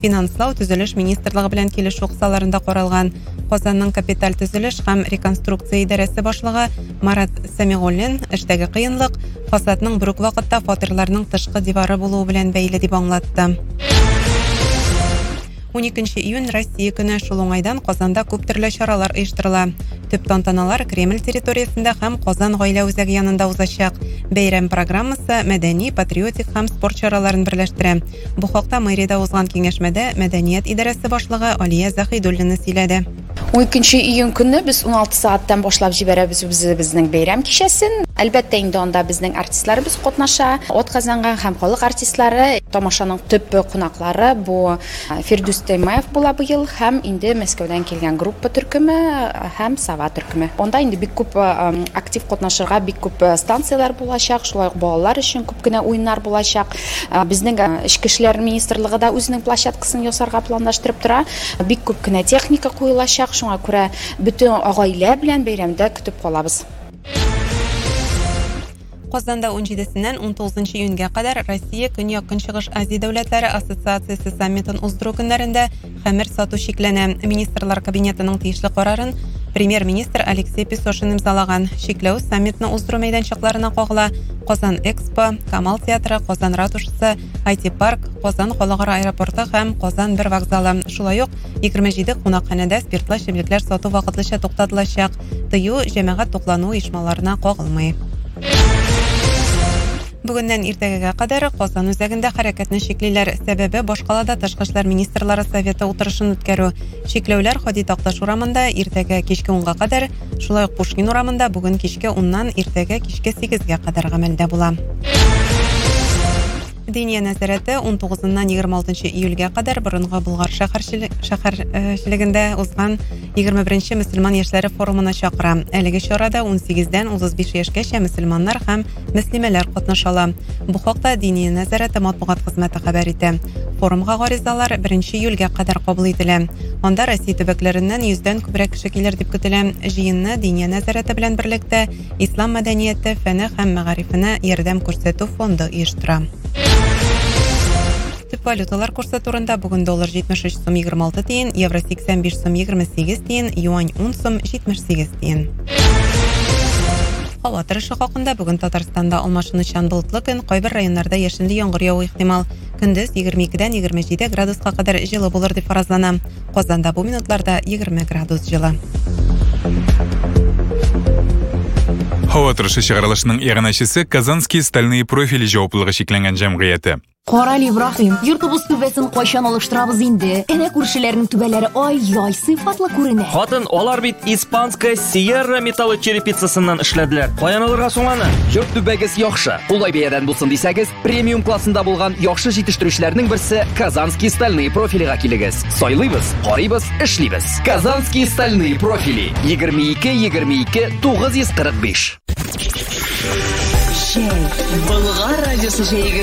финанслау төзелеш министрлыгы белән килешү кысаларында каралган. Казанның капиталь төзелеш һәм реконструкция идарәсе башлыгы Марат Самиғуллин эштәге кыенлык фасадның бер үк вакытта фатирларның тышкы дивары булуы белән бәйле дип аңлатты. 12 июнь Россия көне шул уңайдан Казанда күп төрле чаралар оештырыла. Төп тантаналар Кремль территориясендә һәм Казан гаилә үзәге янында узачак. Бәйрәм программасы мәдәни, патриотик һәм спорт чараларын берләштерә. Бу хакта мэриядә узган киңәшмәдә мәдәният идарәсе башлыгы Алия Заһидуллина сөйләде. 12 июнь көнне без 16 сааттан башлап җибәрәбез безнең бәйрәм кичәсен. Әлбәттә инде анда безнең артистларыбыз катнаша. Атказанган һәм халык артистлары, тамашаның төп кунаклары бу Фирдус Таймаев була быел һәм инде Мәскәүдән килгән группа төркеме һәм Сава төркеме. Онда инде бик күп актив катнашырга бик күп станциялар булачак, шулай ук балалар өчен күп кенә уеннар булачак. Безнең Ичке эшләр министрлыгы да үзенең площадкасын ясарга планлаштырып тора. Бик күп кенә техника куелачак. Шуңа күрә бөтен гаилә белән бәйрәмдә көтеп калабыз. Казанда 17-сеннән 19 июньгә кадәр Россия Көньяк Көнчыгыш Азия дәүләтләре ассоциациясе саммитын уздыру көннәрендә хәмер сату шикләнә. Министрлар кабинетының тиешле карарын премьер-министр Алексей Песошин имзалаган. Шикләү саммитны уздыру мәйданчыкларына кагыла. Казан Экспо, Камал театры, Казан ратушасы, IT-парк, Казан халыкара аэропорты һәм Казан бер вокзалы. Шулай ук 27 кунакханәдә спиртлы эчемлекләр сату вакытлыча туктатылачак. Тыю җәмәгать туклану оешмаларына кагылмый. Бүгеннән иртәгәгә кадәр Казан үзәгендә хәрәкәтне шиклиләр. Сәбәбе башкалада тышкы эшләр министрлары советы утырышын үткәрү. Шикләүләр Хади Такташ урамында иртәгә кичке 10-га кадәр, шулай ук Пушкин урамында бүген кичке 10-нан иртәгә кичке 8-гә кадәр гамәлдә була. Диния нәзарәте 19-нан 26 июльгә кадәр Борынгы Болгар шәһәрчелегендә узган 21-нче мөселман яшьләре форумына чакыра. Әлеге чарада 18-дән 35 яшькәчә мөселманнар һәм мөслимәләр катнашалар. Бу хакта Диния нәзарәте матбугат хезмәте хәбәр итә. Форумга гаризалар 1 июльгә кадәр кабул ителә. Анда Россия төбәкләреннән 100-дән күбрәк кеше килер дип көтелә. Җыенны Диния нәзарәте белән берлектә Ислам мәдәнияте, фәне һәм мәгарифенә ярдәм күрсәтү фонды оештыра. Төп валюталар курсы турында бүген доллар 73 сум 26 тиен, евро 85 сум 28 тиен, юань 10 сум 78 тиен. Һава торышы хакында бүген Татарстанда алмашынучан болытлы көн, кайбер районнарда яшенле яңгыр явуы ихтимал. Көндез 22-дән 27 градуска кадәр җылы булыр дип фаразлана. Казанда бу минутларда 20 градус җылы. Һава торышы чыгарылышының ягънәчесе Казанские стальные профили җаваплылыгы шикләнгән җәмгыяте. Карали Ибраһим, йортыбыз түбәсен кайчан алыштырабыз инде? Әнә күршеләрнең түбәләре ай-яй сыйфатлы күренә. Хатын, алар бит испанская Sierra металлы черепицасыннан эшләделәр. Каян алырга соң аны? Йорт түбәгез яхшы. Улай бәядән булсын дисәгез, премиум классында булган яхшы җитештерүчләрнең берсе Казанские стальные профилига килегез. Сайлыйбыз, карыйбыз, эшлибез. Казанские стальные профили 22-22-945. Болгар радиосы